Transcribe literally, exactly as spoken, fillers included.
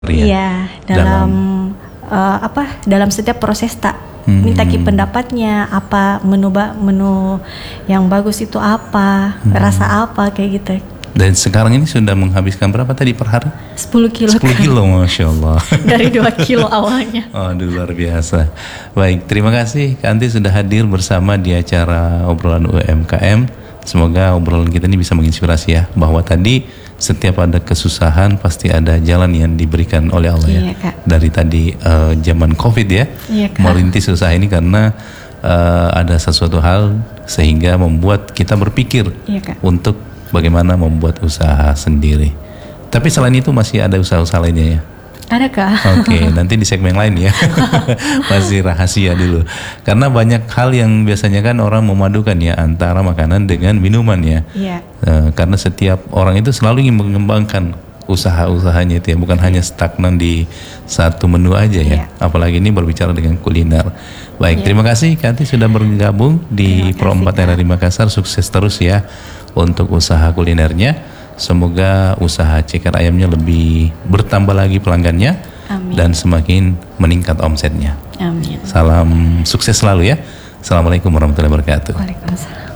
Iya, dalam, dalam uh, apa? Dalam setiap proses tak hmm. minta ki pendapatnya apa menu menu yang bagus itu apa, hmm. rasa apa kayak gitu. Dan sekarang ini sudah menghabiskan berapa tadi per hari? sepuluh kilo. sepuluh kilo, Masya Allah. Dari dua kilo awalnya. Oh, luar biasa. Baik, terima kasih Kak Anti sudah hadir bersama di acara obrolan U M K M. Semoga obrolan kita ini bisa menginspirasi ya, bahwa tadi setiap ada kesusahan pasti ada jalan yang diberikan oleh Allah ya. Iya, Kak. Dari tadi uh, zaman Covid ya, iya, merintis usaha ini karena uh, ada sesuatu hal sehingga membuat kita berpikir iya, Kak. untuk bagaimana membuat usaha sendiri. Tapi selain itu masih ada usaha-usaha lainnya ya? Ada, Kak. Oke, okay, nanti di segmen lain ya. Masih rahasia dulu. Karena banyak hal yang biasanya kan orang memadukan ya antara makanan dengan minuman ya. Iya. Uh, karena setiap orang itu selalu ingin mengembangkan usaha-usahanya itu ya, bukan hanya stagnan di satu menu aja ya. Iya. Apalagi ini berbicara dengan kuliner. Baik, iya. Terima kasih Kanti sudah bergabung di Pro empat R R I Makassar. Sukses terus ya untuk usaha kulinernya. Semoga usaha ceker ayamnya lebih bertambah lagi pelanggannya. Amin. Dan semakin meningkat omsetnya. Amin. Salam sukses selalu ya. Assalamualaikum warahmatullahi wabarakatuh. Waalaikumsalam.